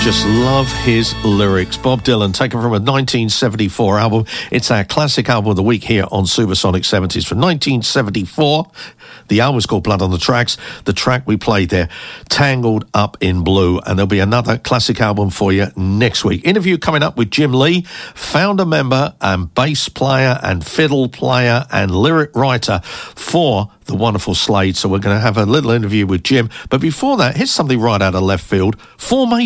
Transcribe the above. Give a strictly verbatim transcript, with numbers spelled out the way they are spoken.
Just love his lyrics. Bob Dylan, taken from a nineteen seventy-four album. It's our classic album of the week here on Supersonic seventies from nineteen seventy-four. The album's called Blood on the Tracks. The track we played there, Tangled Up in Blue. And there'll be another classic album for you next week. Interview coming up with Jim Lee, founder member and bass player and fiddle player and lyric writer for the wonderful Slade. So we're going to have a little interview with Jim. But before that, here's something right out of left field. Formation.